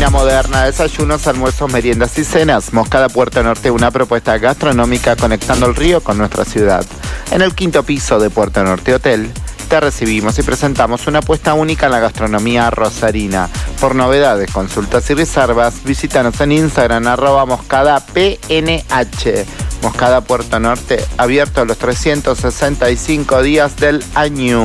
cocina moderna, desayunos, almuerzos, meriendas y cenas. Moscada Puerto Norte, una propuesta gastronómica conectando el río con nuestra ciudad. En el 5º piso de Puerto Norte Hotel, te recibimos y presentamos una apuesta única en la gastronomía rosarina. Por novedades, consultas y reservas, visítanos en Instagram, @moscadapnh. Moscada Puerto Norte, abierto los 365 días del año.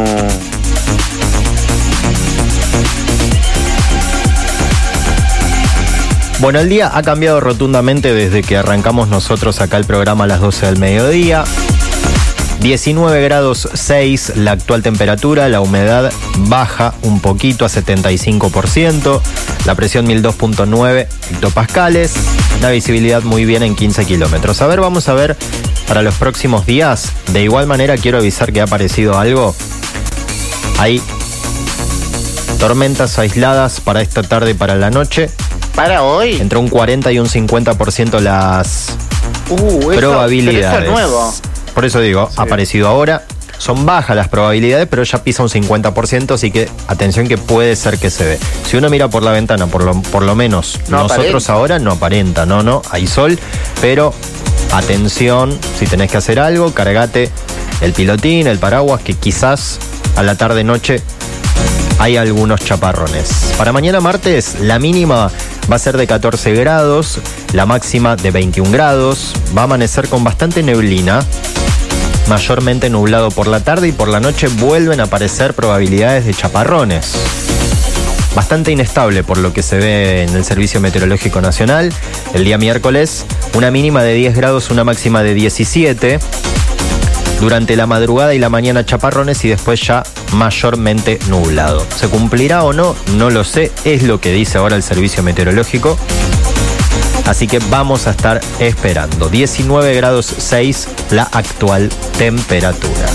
Bueno, el día ha cambiado rotundamente desde que arrancamos nosotros acá el programa a las 12 del mediodía. 19 grados 6 la actual temperatura, la humedad baja un poquito a 75%, la presión 1002.9 hectopascales, la visibilidad muy bien en 15 kilómetros. A ver, vamos a ver para los próximos días. De igual manera quiero avisar que ha aparecido algo. Hay tormentas aisladas para esta tarde y para la noche. ¿Para hoy? Entre un 40 y un 50% las probabilidades. Pero eso es nuevo. Por eso digo, sí. Ha aparecido ahora. Son bajas las probabilidades, pero ya pisa un 50%, así que atención que puede ser que se dé. Si uno mira por la ventana, por lo menos no nosotros aparenta. Ahora no aparenta, no, hay sol, pero atención, si tenés que hacer algo, cargate el pilotín, el paraguas, que quizás a la tarde-noche hay algunos chaparrones. Para mañana martes, la mínima va a ser de 14 grados, la máxima de 21 grados, va a amanecer con bastante neblina, mayormente nublado por la tarde y por la noche vuelven a aparecer probabilidades de chaparrones. Bastante inestable por lo que se ve en el Servicio Meteorológico Nacional. El día miércoles, una mínima de 10 grados, una máxima de 17. Durante la madrugada y la mañana chaparrones y después ya mayormente nublado. ¿Se cumplirá o no? No lo sé, es lo que dice ahora el Servicio Meteorológico. Así que vamos a estar esperando. 19 grados 6 la actual temperatura.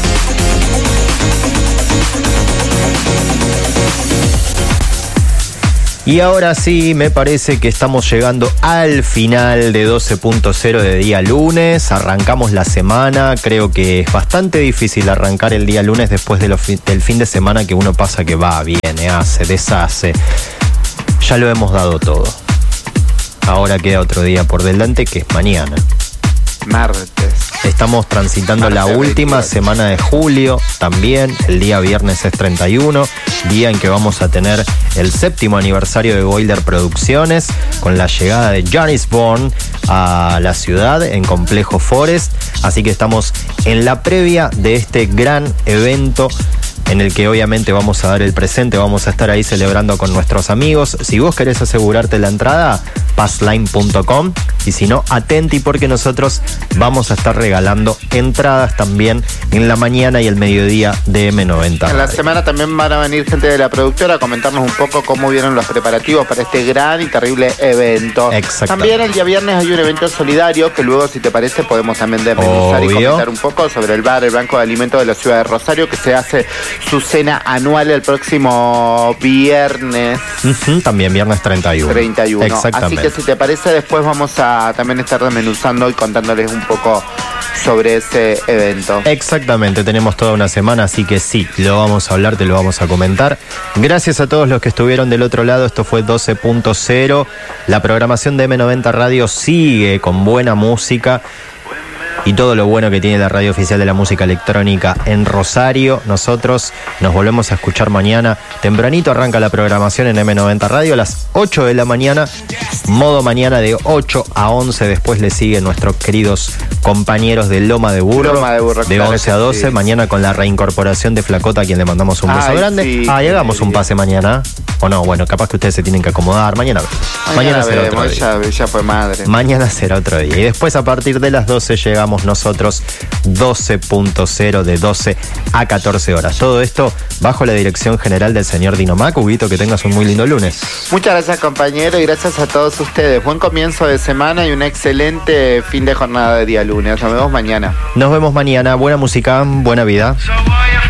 Y ahora sí, me parece que estamos llegando al final de 12.0 de día lunes. Arrancamos la semana. Creo que es bastante difícil arrancar el día lunes después del fin de semana que uno pasa que va, viene, hace, deshace. Ya lo hemos dado todo. Ahora queda otro día por delante, que es mañana. Martes. Estamos transitando la última 28. Semana de julio, también el día viernes es 31, día en que vamos a tener el 7º aniversario de Boulder Producciones, con la llegada de Janis Bourne a la ciudad en Complejo Forest, así que estamos en la previa de este gran evento en el que obviamente vamos a dar el presente, vamos a estar ahí celebrando con nuestros amigos. Si vos querés asegurarte la entrada, passline.com, y si no, atenti porque nosotros vamos a estar regalando entradas también en la mañana y el mediodía de M90. En la semana también van a venir gente de la productora a comentarnos un poco cómo vieron los preparativos para este gran y terrible evento. También el día viernes hay un evento solidario que luego, si te parece, podemos también desmenuzar y comentar un poco sobre el bar, el Banco de Alimentos de la ciudad de Rosario, que se hace su cena anual el próximo viernes. También viernes 31. Exactamente. Así que si te parece, después vamos a también estar desmenuzando y contándoles un poco sobre ese evento. Exactamente, tenemos toda una semana, así que sí, lo vamos a hablar, te lo vamos a comentar. Gracias a todos los que estuvieron del otro lado, esto fue 12.0. La programación de M90 Radio sigue con buena música y todo lo bueno que tiene la radio oficial de la música electrónica en Rosario. Nosotros nos volvemos a escuchar mañana. Tempranito arranca la programación en M90 Radio a las 8 de la mañana. Modo mañana de 8 a 11. Después le siguen nuestros queridos compañeros de Loma de Burro de claro 11 a 12. Sí. Mañana con la reincorporación de Flacota, a quien le mandamos un beso grande. Sí, hagamos un pase mañana. O no, bueno, capaz que ustedes se tienen que acomodar. Mañana será otro día. Ya fue madre. Mañana será otro día. Y después a partir de las 12 llegamos nosotros 12.0 de 12 a 14 horas. Todo esto bajo la dirección general del señor Dino Mac. Huguito, que tengas un muy lindo lunes. Muchas gracias, compañero, y gracias a todos ustedes. Buen comienzo de semana y un excelente fin de jornada de día lunes. Nos vemos mañana. Buena música, buena vida.